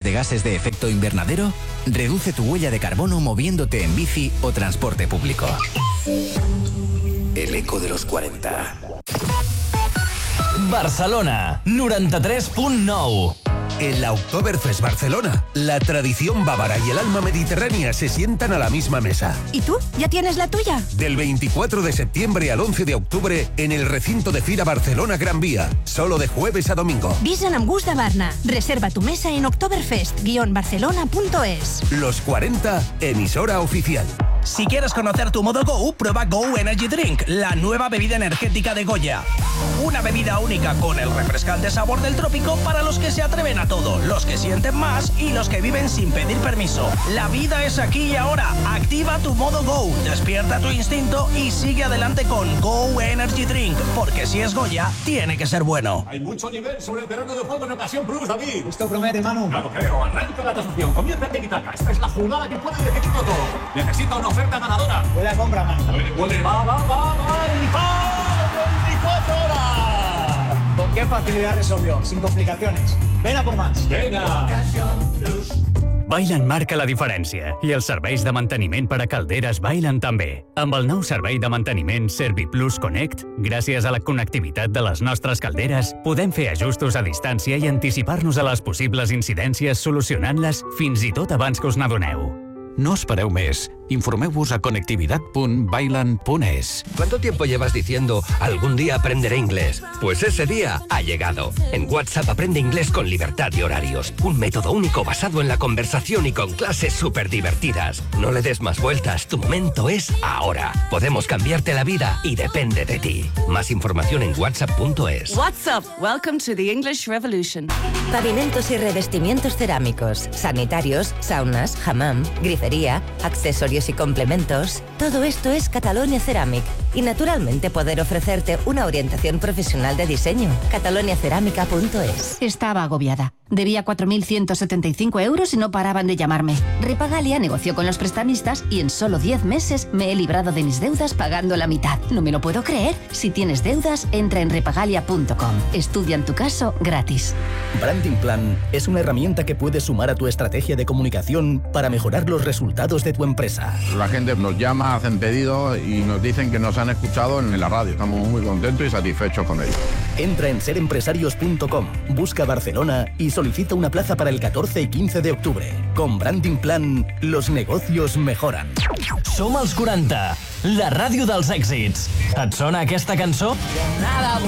de gases de efecto invernadero? Reduce tu huella de carbono moviéndote en bici o transporte público. El eco de los 40. Barcelona, 93.9. En la Oktoberfest Barcelona, la tradición bávara y el alma mediterránea se sientan a la misma mesa. ¿Y tú? ¿Ya tienes la tuya? Del 24 de septiembre al 11 de octubre en el recinto de Fira Barcelona Gran Vía, solo de jueves a domingo. Visen amb gust de Barna. Reserva tu mesa en oktoberfest-barcelona.es. Los 40, emisora oficial. Si quieres conocer tu modo Go, prueba Go Energy Drink, la nueva bebida energética de Goya. Una bebida única con el refrescante sabor del trópico para los que se atreven a todo, los que sienten más y los que viven sin pedir permiso. La vida es aquí y ahora. Activa tu modo Go, despierta tu instinto y sigue adelante con Go Energy Drink, porque si es Goya, tiene que ser bueno. Hay mucho nivel sobre el terreno de juego en Ocasión Plus, David. Esto promete, Manu. Claro, creo. Arranca la transacción. Comienza el tiki-taka. Esta es la jugada que puede decidirlo todo. Necesita una oferta ganadora. Buena compra, Manu. Huele, va. ¡Y va! 24 horas. ¿Con qué facilidad resolvió? Sin complicaciones. Ven a por más. Venga. Vaillant marca la diferència i els serveis de manteniment per a calderes Vaillant també. Amb el nou servei de manteniment ServiPlus Connect, gràcies a la connectivitat de les nostres calderes, podem fer ajustos a distància i anticipar-nos a les possibles incidències solucionant-les fins i tot abans que us n'adoneu. No espereu més. Informeu-vos a connectividad.vaillant.es. ¿Cuánto tiempo llevas diciendo algún día aprenderé inglés? Pues ese día ha llegado. En WhatsApp aprende inglés con libertad de horarios. Un método único basado en la conversación y con clases súper divertidas. No le des más vueltas, tu momento es ahora. Podemos cambiarte la vida y depende de ti. Más información en whatsapp.es. WhatsApp, welcome to the English Revolution. Pavimentos y revestimientos cerámicos, sanitarios, saunas, hammam, grifería, accesorios y complementos. Todo esto es Catalonia Ceramic y naturalmente poder ofrecerte una orientación profesional de diseño. cataloniacerámica.es. Estaba agobiada. Debía 4.175 euros y no paraban de llamarme. Repagalia negoció con los prestamistas y en solo 10 meses me he librado de mis deudas pagando la mitad. No me lo puedo creer. Si tienes deudas, entra en repagalia.com. Estudian tu caso gratis. Branding Plan es una herramienta que puedes sumar a tu estrategia de comunicación para mejorar los resultados de tu empresa. La gente nos llama, hacen pedidos y nos dicen que nos han escuchado en la radio. Estamos muy contentos y satisfechos con ello. Entra en serempresarios.com, busca Barcelona y solicita una plaza para el 14 y 15 de octubre. Con Branding Plan, los negocios mejoran. Som els 40, la ràdio dels èxits. Et sona aquesta cançó? Nada